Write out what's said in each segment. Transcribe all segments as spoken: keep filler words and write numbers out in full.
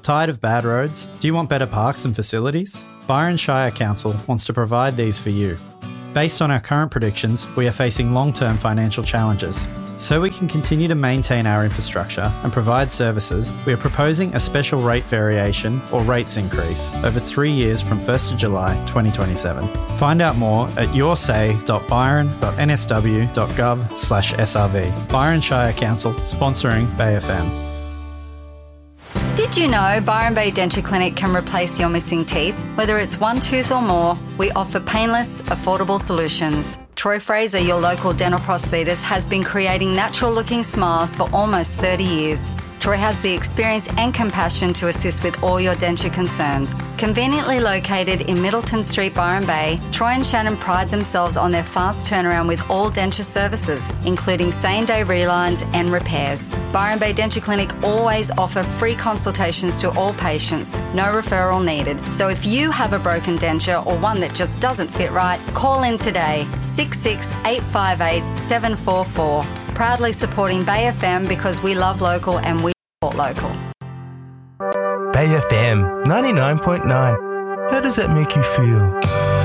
Tired of bad roads? Do you want better parks and facilities? Byron Shire Council wants to provide these for you. Based on our current predictions, we are facing long-term financial challenges. So we can continue to maintain our infrastructure and provide services, we are proposing a special rate variation or rates increase over three years from first of July twenty twenty-seven. Find out more at yoursay dot byron dot n s w dot gov slash s r v. Byron Shire Council, sponsoring Bay F M. Did you know Byron Bay Denture Clinic can replace your missing teeth? Whether it's one tooth or more, we offer painless, affordable solutions. Troy Fraser, your local dental prosthetist, has been creating natural-looking smiles for almost thirty years. Troy has the experience and compassion to assist with all your denture concerns. Conveniently located in Middleton Street, Byron Bay, Troy and Shannon pride themselves on their fast turnaround with all denture services, including same-day relines and repairs. Byron Bay Denture Clinic always offer free consultations to all patients, no referral needed. So if you have a broken denture or one that just doesn't fit right, call in today, six six eight five eight seven four four. Proudly supporting Bay F M because we love local and we support local. Bay F M ninety-nine point nine. How does that make you feel?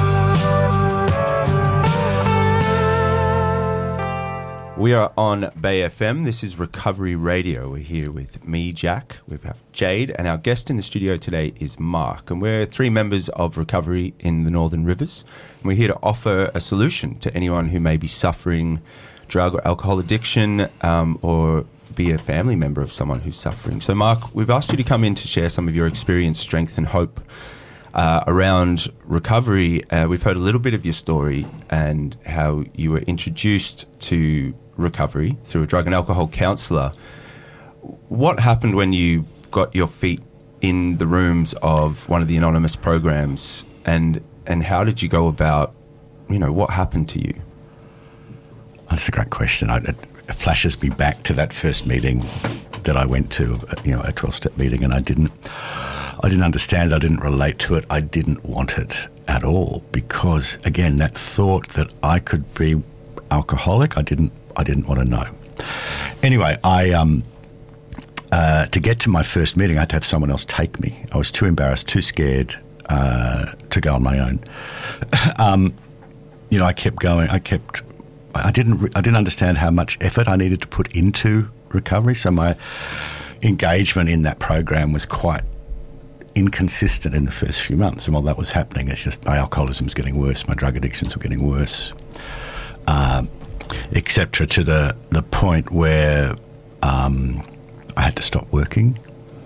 We are on Bay F M. This is Recovery Radio. We're here with me, Jack. We have Jade, and our guest in the studio today is Mark. And we're three members of Recovery in the Northern Rivers. And we're here to offer a solution to anyone who may be suffering drug or alcohol addiction, um, or be a family member of someone who's suffering. So, Mark, we've asked you to come in to share some of your experience, strength and hope uh, around recovery. Uh, we've heard a little bit of your story and how you were introduced to recovery through a drug and alcohol counsellor. What happened when you got your feet in the rooms of one of the anonymous programs, and, and how did you go about, you know, what happened to you? That's a great question. I, it flashes me back to that first meeting that I went to, you know, a twelve-step meeting, and I didn't, I didn't understand it. I didn't relate to it. I didn't want it at all because, again, that thought that I could be alcoholic, I didn't, I didn't want to know. Anyway, I um, uh, to get to my first meeting, I had to have someone else take me. I was too embarrassed, too scared uh, to go on my own. um, you know, I kept going. I kept. I didn't I didn't understand how much effort I needed to put into recovery, so my engagement in that program was quite inconsistent in the first few months. And while that was happening, it's just my alcoholism was getting worse, my drug addictions were getting worse, um, et cetera, to the, the point where um, I had to stop working.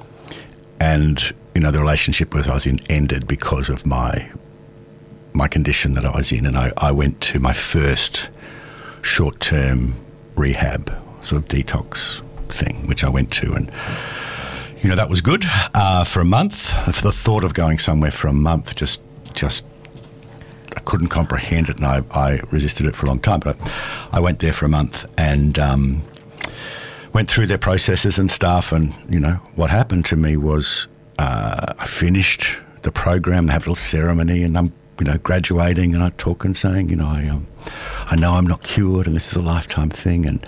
And, you know, the relationship with I was in ended because of my my condition that I was in. And I, I went to my first short-term rehab sort of detox thing, which I went to, and you know that was good uh, for a month. The thought of going somewhere for a month just just I couldn't comprehend it, and I, I resisted it for a long time. But I, I went there for a month and um, went through their processes and stuff. And you know what happened to me was uh, I finished the program. They have a little ceremony, and I'm you know graduating, and I talk and saying, you know, I um, I know I'm not cured, and this is a lifetime thing. And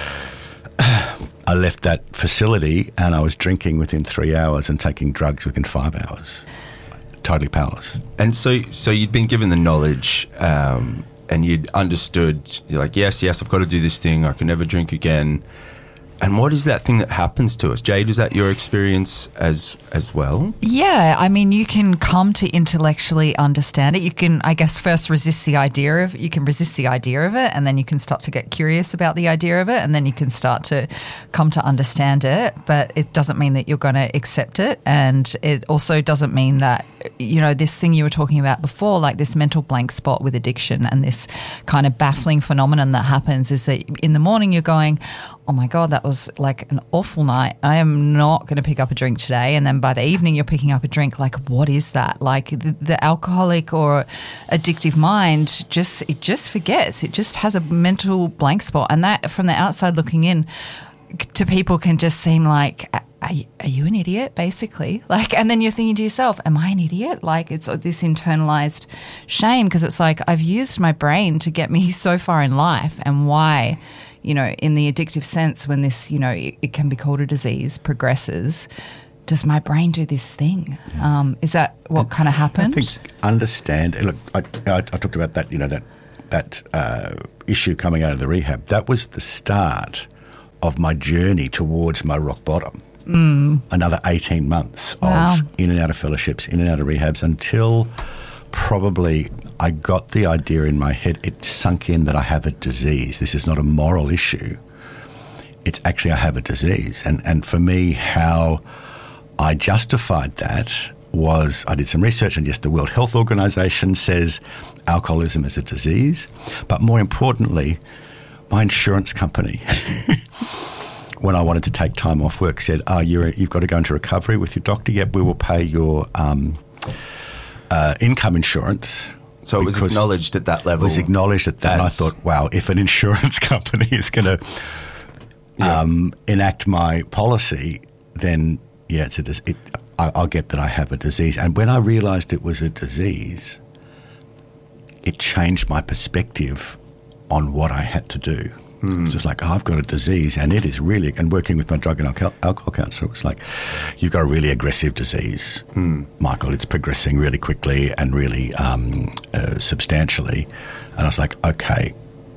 I left that facility, and I was drinking within three hours and taking drugs within five hours. Totally powerless. And so, so you'd been given the knowledge, um, and you'd understood. You're like, yes, yes, I've got to do this thing. I can never drink again. And what is that thing that happens to us? Jade, was that your experience as as well? Yeah, I mean, you can come to intellectually understand it. You can, I guess, first resist the idea of it. You can resist the idea of it, and then you can start to get curious about the idea of it, and then you can start to come to understand it. But it doesn't mean that you're going to accept it, and it also doesn't mean that, you know, this thing you were talking about before, like this mental blank spot with addiction and this kind of baffling phenomenon that happens is that in the morning you're going, oh my God, that was like an awful night. I am not going to pick up a drink today. And then by the evening you're picking up a drink. Like, what is that? Like the, the alcoholic or addictive mind just, it just forgets. It just has a mental blank spot. And that from the outside looking in to people can just seem like, Are you, are you an idiot, basically? Like, and then you're thinking to yourself, am I an idiot? Like, it's this internalized shame because it's like I've used my brain to get me so far in life, and why, you know, in the addictive sense, when this, you know, it, it can be called a disease, progresses, does my brain do this thing? Um, is that what kind of happened? I think understand. Look, I, I, I talked about that. You know that that uh, issue coming out of the rehab. That was the start of my journey towards my rock bottom. Mm. Another eighteen months Wow. of in and out of fellowships, in and out of rehabs, until probably I got the idea in my head. It sunk in that I have a disease. This is not a moral issue. It's actually I have a disease, and and for me, how I justified that was I did some research, and just the World Health Organization says alcoholism is a disease. But more importantly, my insurance company, when I wanted to take time off work, said, oh, you're, you've got to go into recovery with your doctor. Yep, we will pay your um, uh, income insurance. So it was acknowledged at that level. It was acknowledged at that. And I thought, wow, if an insurance company is going to yeah. um, enact my policy, then yeah, it's a dis- it, I, I'll get that I have a disease. And when I realised it was a disease, it changed my perspective on what I had to do. Mm. It was just like, oh, I've got a disease, and it is really, and working with my drug and alcohol, alcohol counsellor, it was like, you've got a really aggressive disease, mm. Michael. It's progressing really quickly and really um, uh, substantially. And I was like, okay,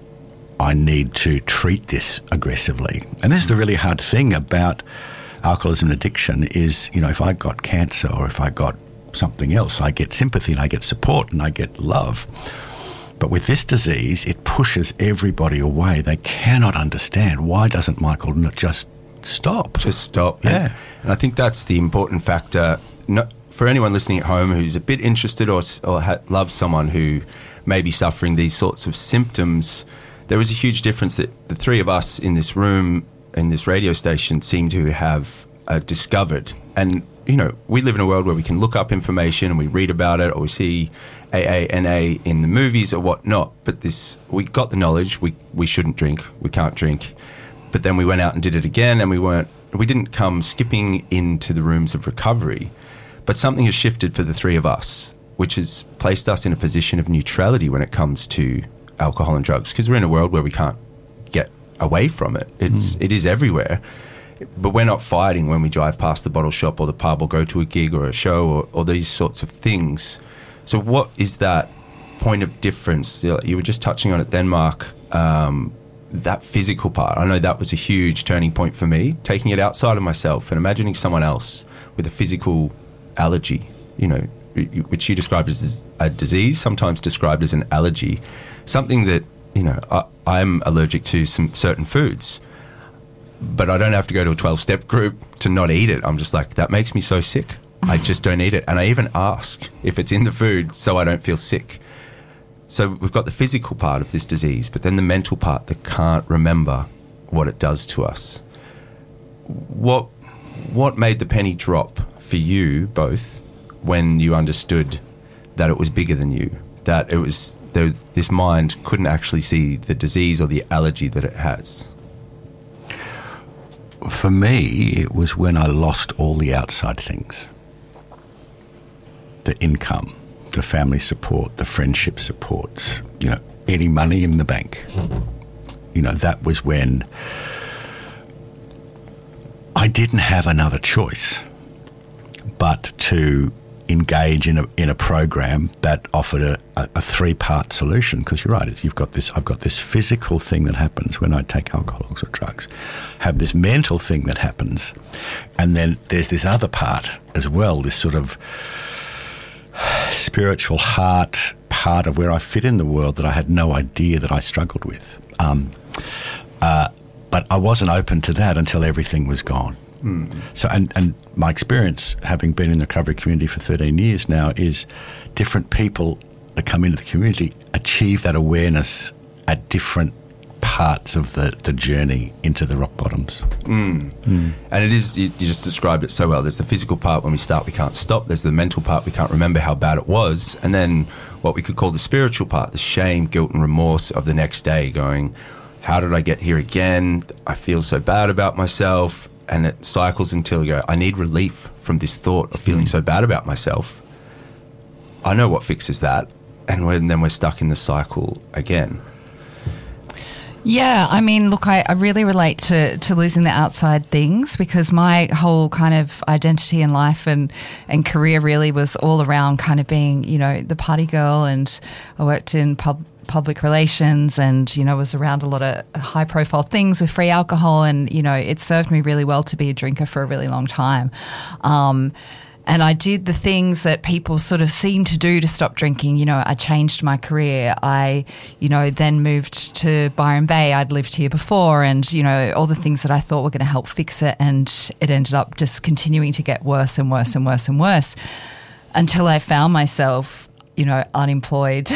I need to treat this aggressively. And this is the really hard thing about alcoholism and addiction is, you know, if I got cancer or if I got something else, I get sympathy and I get support and I get love. But with this disease, it pushes everybody away. They cannot understand. Why doesn't Michael not just stop? Just stop. Yeah. And, and I think that's the important factor. Not, for anyone listening at home who's a bit interested or, or ha- loves someone who may be suffering these sorts of symptoms, there is a huge difference that the three of us in this room, in this radio station, seem to have uh, discovered. And, you know, we live in a world where we can look up information and we read about it, or we see A A N A in the movies or whatnot. But this, we got the knowledge. We we shouldn't drink. We can't drink. But then we went out and did it again, and we weren't. We didn't come skipping into the rooms of recovery. But something has shifted for the three of us, which has placed us in a position of neutrality when it comes to alcohol and drugs, because we're in a world where we can't get away from it. It's mm. it is everywhere. But we're not fighting when we drive past the bottle shop or the pub or go to a gig or a show or, or these sorts of things. So what is that point of difference? You were just touching on it then, Mark, um, that physical part. I know that was a huge turning point for me, taking it outside of myself and imagining someone else with a physical allergy, you know, which you described as a disease, sometimes described as an allergy, something that, you know, I, I'm allergic to some certain foods. But I don't have to go to a twelve-step group to not eat it. I'm just like, that makes me so sick. I just don't eat it. And I even ask if it's in the food so I don't feel sick. So we've got the physical part of this disease, but then the mental part that can't remember what it does to us. What what made the penny drop for you both when you understood that it was bigger than you, that it was, there was this mind couldn't actually see the disease or the allergy that it has? For me, it was when I lost all the outside things. The income, the family support, the friendship supports, you know, any money in the bank. You know, that was when I didn't have another choice but to engage in a in a program that offered a, a, a three-part solution. Because you're right, it's, you've got this. I've got this physical thing that happens when I take alcohol or drugs. Have this mental thing that happens, and then there's this other part as well. This sort of spiritual heart part of where I fit in the world that I had no idea that I struggled with. Um, uh, but I wasn't open to that until everything was gone. Mm. So, and, and my experience, having been in the recovery community for thirteen years now, is different people that come into the community achieve that awareness at different parts of the, the journey into the rock bottoms. Mm. Mm. And it is, you, you just described it so well. There's the physical part, when we start we can't stop. There's the mental part, we can't remember how bad it was. And then what we could call the spiritual part, the shame, guilt and remorse of the next day, going, how did I get here again? I feel so bad about myself. And it cycles until you go, I need relief from this thought of feeling so bad about myself. I know what fixes that. And when, then we're stuck in the cycle again. Yeah, I mean, look, I, I really relate to, to losing the outside things, because my whole kind of identity in life and, and career really was all around kind of being, you know, the party girl, and I worked in pub, public relations and, you know, was around a lot of high profile things with free alcohol, and, you know, it served me really well to be a drinker for a really long time. Um And I did the things that people sort of seem to do to stop drinking. You know, I changed my career. I, you know, then moved to Byron Bay. I'd lived here before, and, you know, all the things that I thought were going to help fix it. And it ended up just continuing to get worse and worse and worse and worse until I found myself, you know, unemployed,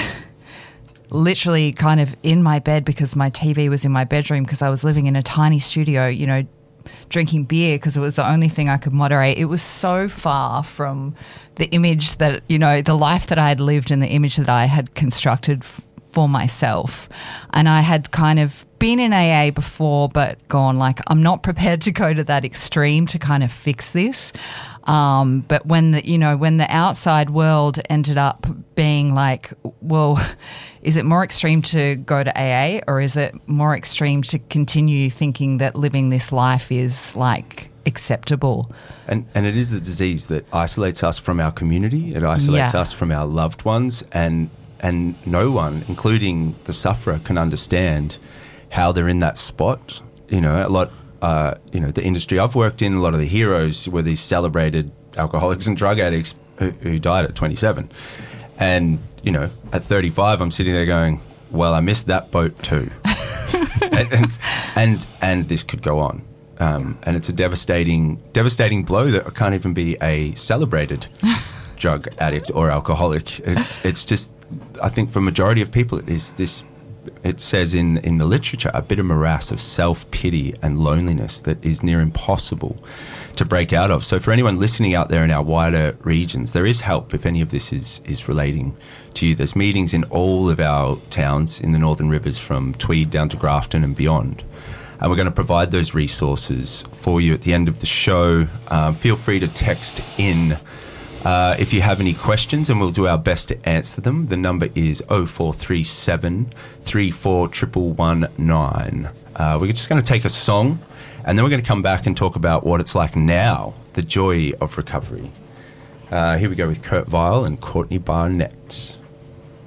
literally kind of in my bed because my T V was in my bedroom because I was living in a tiny studio, you know, drinking beer because it was the only thing I could moderate. It was so far from the image that, you know, the life that I had lived and the image that I had constructed f- for myself. And I had kind of been in A A before, but gone like, I'm not prepared to go to that extreme to kind of fix this. Um, but when the, you know, when the outside world ended up being like, well, is it more extreme to go to A A, or is it more extreme to continue thinking that living this life is like acceptable? And and it is a disease that isolates us from our community. It isolates Yeah. us from our loved ones, and and no one, including the sufferer, can understand how they're in that spot. You know, a lot. Uh, you know, the industry I've worked in, a lot of the heroes were these celebrated alcoholics and drug addicts who, who died at twenty-seven. And, you know, at thirty-five, I'm sitting there going, well, I missed that boat too. and, and, and and this could go on. Um, and it's a devastating, devastating blow that can't even be a celebrated drug addict or alcoholic. It's, it's just, I think for a majority of people, it is this. It says in, in the literature, a bitter morass of self-pity and loneliness that is near impossible to break out of. So for anyone listening out there in our wider regions, there is help if any of this is, is relating to you. There's meetings in all of our towns in the Northern Rivers, from Tweed down to Grafton and beyond. And we're going to provide those resources for you at the end of the show. Um, feel free to text in Uh, if you have any questions, and we'll do our best to answer them. The number is oh four three seven, three four one one one nine. Uh, we're just going to take a song, and then we're going to come back and talk about what it's like now, the joy of recovery. Uh, here we go with Kurt Vile and Courtney Barnett.